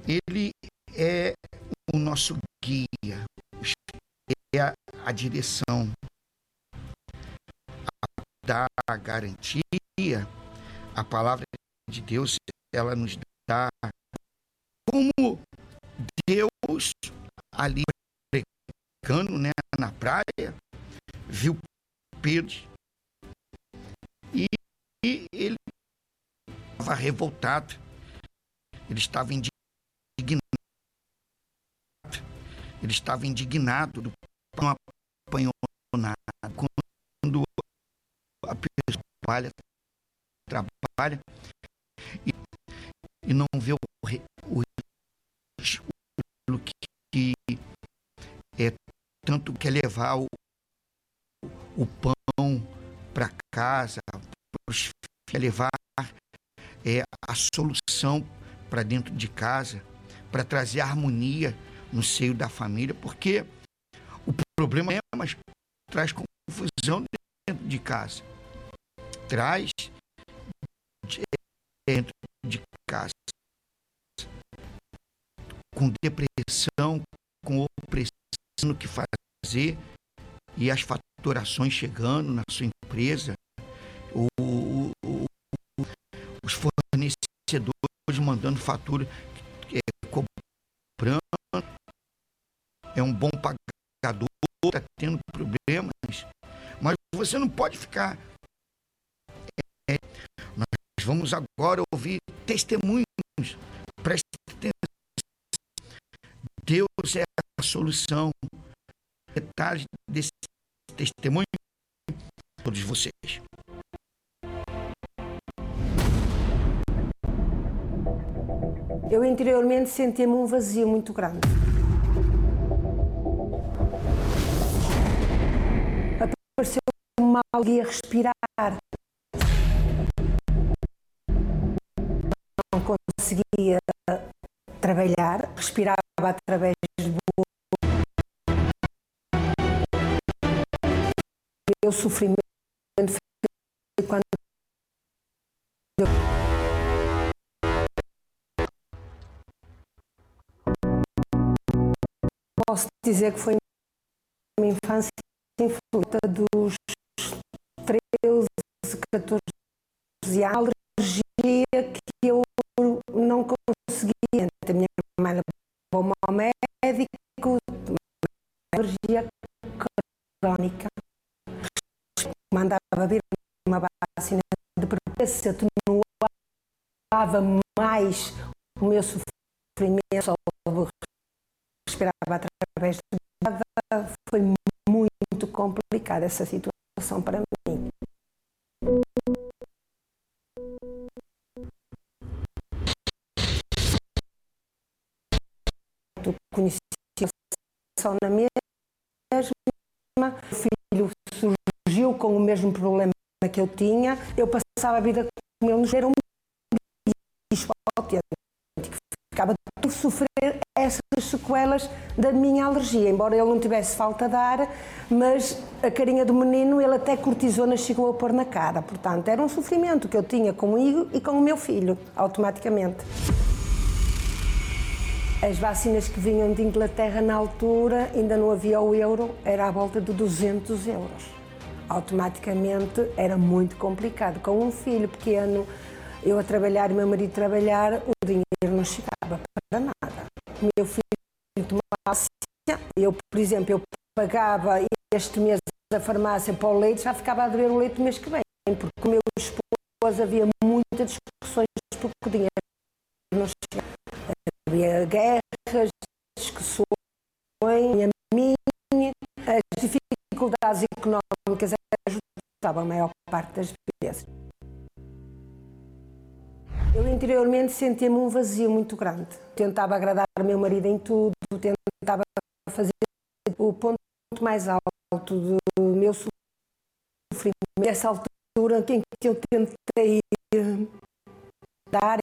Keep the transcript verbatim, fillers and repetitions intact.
Ele é o nosso guia, é a, a direção, a, a garantia. A palavra de Deus, ela nos dá como Deus ali pregando, né, na praia, viu Pedro e, e ele estava revoltado, ele estava indignado, ele estava indignado do não apanhou nada. Quando a pessoa trabalha, trabalha e, e não vê o, o, o que é tanto quer levar o, o pão para casa, para os filhos, levar é, a solução para dentro de casa, para trazer harmonia no seio da família, porque o problema é, mas traz confusão dentro de casa, traz dentro de casa, com depressão, com opressão, no que fazer, e as faturações chegando na sua empresa, o, o, o, os fornecedores mandando fatura, é, cobrando, é um bom pagador, está tendo problemas, mas você não pode ficar. É, nós vamos agora ouvir testemunhos, preste atenção. Deus é a solução. Detalhes desse testemunho, todos vocês. Eu interiormente sentia-me um vazio muito grande. Apareceu-me mal, conseguia respirar. Não conseguia trabalhar, respirava através de boca. Eu sofrimento quando eu... Posso dizer que foi uma infância influente dos treze, catorze anos, alergia que eu não conseguia. A minha mãe levou-me ao médico, alergia crónica. Mandava vir uma vacina de prevenção, atenuava mais o meu sofrimento, só respirava através de nada. Foi muito complicada essa situação para mim. Eu conheci a situação na mesma, o filho surgiu com o mesmo problema que eu tinha, eu passava a vida com ele, nos era um bicho autêntico, ficava por sofrer essas sequelas da minha alergia, embora ele não tivesse falta de ar, mas a carinha do menino, ele até cortisona chegou a pôr na cara, portanto era um sofrimento que eu tinha comigo e com o meu filho, automaticamente. As vacinas que vinham de Inglaterra na altura, ainda não havia o euro, era à volta de duzentos euros. Automaticamente era muito complicado. Com um filho pequeno, eu a trabalhar e meu marido a trabalhar, o dinheiro não chegava para nada. O meu filho tomava vacina, eu, por exemplo, eu pagava este mês a farmácia para o leite, já ficava a dever o leite no mês que vem, porque com o meu esposo havia muitas discussões porque o dinheiro não chegava. Havia guerras, discussões, a minha, as dificuldades económicas ajudavam a maior parte das vezes. Eu interiormente sentia-me um vazio muito grande. Tentava agradar o meu marido em tudo, tentava fazer o ponto mais alto do meu sofrimento. Nessa altura em que eu tentei dar